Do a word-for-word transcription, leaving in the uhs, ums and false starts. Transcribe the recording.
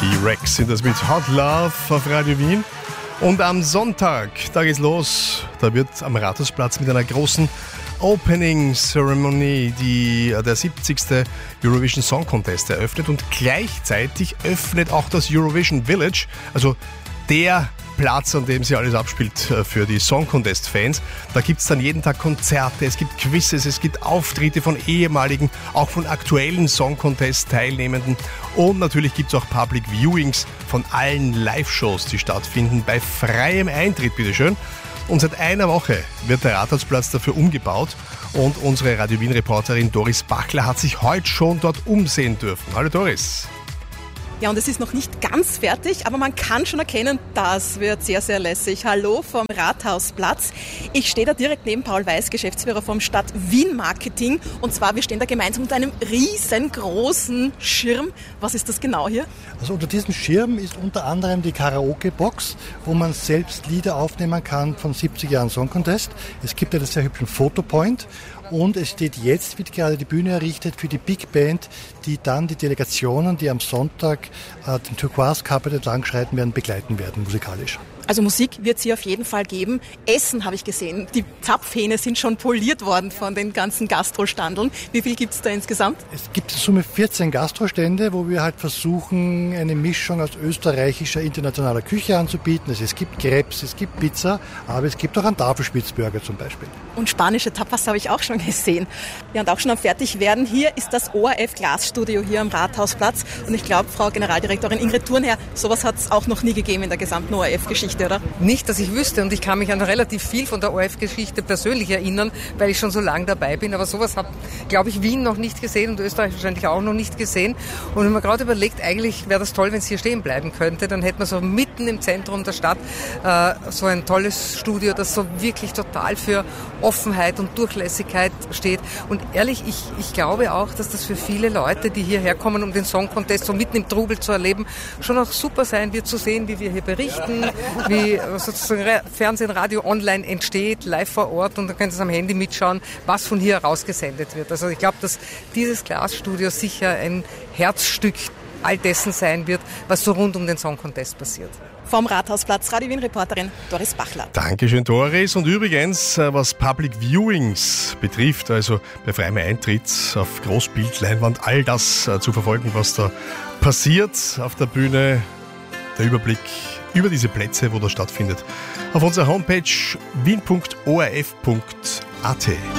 T-Rex sind das mit Hot Love auf Radio Wien. Und am Sonntag, da geht's los. Da wird am Rathausplatz mit einer großen Opening Ceremony die, der siebzigste Eurovision Song Contest eröffnet. Und gleichzeitig öffnet auch das Eurovision Village, also der Platz, an dem sich alles abspielt für die Song Contest Fans. Da gibt es dann jeden Tag Konzerte, es gibt Quizzes, es gibt Auftritte von ehemaligen, auch von aktuellen Song Contest Teilnehmenden und natürlich gibt es auch Public Viewings von allen Live-Shows, die stattfinden, bei freiem Eintritt, bitteschön. Und seit einer Woche wird der Rathausplatz dafür umgebaut und unsere Radio Wien-Reporterin Doris Bachler hat sich heute schon dort umsehen dürfen. Hallo Doris. Ja, und es ist noch nicht ganz fertig, aber man kann schon erkennen, das wird sehr, sehr lässig. Hallo vom Rathausplatz. Ich stehe da direkt neben Paul Weiß, Geschäftsführer vom Stadt Wien Marketing. Und zwar, wir stehen da gemeinsam unter einem riesengroßen Schirm. Was ist das genau hier? Also unter diesem Schirm ist unter anderem die Karaoke-Box, wo man selbst Lieder aufnehmen kann von siebzig Jahren Song Contest. Es gibt einen sehr hübschen Fotopoint. Und es steht jetzt, wird gerade die Bühne errichtet für die Big Band, die dann die Delegationen, die am Sonntag äh, den Turquoise Carpet entlang schreiten werden, begleiten werden, musikalisch. Also Musik wird es hier auf jeden Fall geben. Essen habe ich gesehen. Die Zapfhähne sind schon poliert worden von den ganzen Gastrostandeln. Wie viel gibt es da insgesamt? Es gibt in Summe vierzehn Gastrostände, wo wir halt versuchen, eine Mischung aus österreichischer, internationaler Küche anzubieten. Also es gibt Crepes, es gibt Pizza, aber es gibt auch einen Tafelspitzburger zum Beispiel. Und spanische Tapas habe ich auch schon gesehen. Ja, und auch schon am Fertigwerden. Hier ist das O R F Glasstudio hier am Rathausplatz. Und ich glaube, Frau Generaldirektorin Ingrid Thurnherr, sowas hat es auch noch nie gegeben in der gesamten O R F-Geschichte, oder? Nicht, dass ich wüsste, und ich kann mich an relativ viel von der O R F-Geschichte persönlich erinnern, weil ich schon so lange dabei bin, aber sowas hat, glaube ich, Wien noch nicht gesehen und Österreich wahrscheinlich auch noch nicht gesehen. Und wenn man gerade überlegt, eigentlich wäre das toll, wenn es hier stehen bleiben könnte, dann hätte man so mitten im Zentrum der Stadt äh, so ein tolles Studio, das so wirklich total für Offenheit und Durchlässigkeit steht. Und ehrlich, ich, ich glaube auch, dass das für viele Leute, die hierher kommen, um den Song Contest so mitten im Trubel zu erleben, schon auch super sein wird zu sehen, wie wir hier berichten, wie sozusagen Fernsehen, Radio online entsteht, live vor Ort, und dann können Sie es am Handy mitschauen, was von hier rausgesendet wird. Also ich glaube, dass dieses Glasstudio sicher ein Herzstück all dessen sein wird, was so rund um den Song Contest passiert. Vom Rathausplatz, Radio Wien-Reporterin Doris Bachler. Dankeschön, Doris. Und übrigens, was Public Viewings betrifft, also bei freiem Eintritt auf Großbildleinwand, all das zu verfolgen, was da passiert auf der Bühne, der Überblick über diese Plätze, wo das stattfindet, auf unserer Homepage wien punkt o r f punkt a t.